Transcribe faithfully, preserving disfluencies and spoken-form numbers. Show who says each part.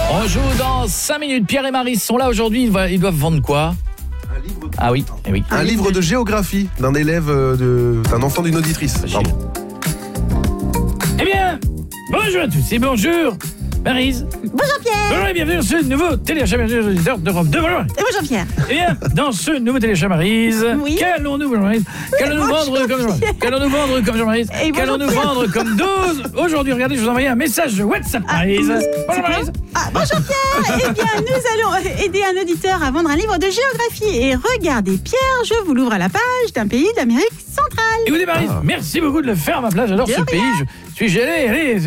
Speaker 1: On joue dans cinq minutes. Pierre et Marie sont là aujourd'hui. Ils doivent, ils doivent vendre quoi?
Speaker 2: Un livre de...
Speaker 1: Ah oui, eh oui.
Speaker 2: Un livre de géographie d'un élève, de... d'un enfant d'une auditrice. Pardon.
Speaker 1: Eh bien, bonjour à tous et bonjour Maryse.
Speaker 3: Bonjour Pierre.
Speaker 1: Bonjour et bienvenue dans ce nouveau téléchat auditeurs d'Europe deux. Bonjour.
Speaker 3: Et bonjour Pierre.
Speaker 1: Eh bien, dans ce nouveau téléchat Maryse,
Speaker 3: Oui.
Speaker 1: qu'allons-nous, Maryse, qu'allons-nous vendre comme Jean-Maryse, qu'allons-nous vendre comme Jean-Maryse,
Speaker 3: Et bonjour,
Speaker 1: qu'allons-nous
Speaker 3: Pierre.
Speaker 1: vendre comme dose. Aujourd'hui, regardez, je vous ai envoyé un message WhatsApp, Maryse. Bonjour Maryse.
Speaker 3: Ah, bonjour Pierre. Eh bien, nous allons aider un auditeur à vendre un livre de géographie. Et regardez Pierre, je vous l'ouvre à la page d'un pays d'Amérique centrale.
Speaker 1: Écoutez Maryse, merci beaucoup de le faire à ma place. J'adore
Speaker 3: De
Speaker 1: ce
Speaker 3: rien.
Speaker 1: pays, je suis gêné. Allez,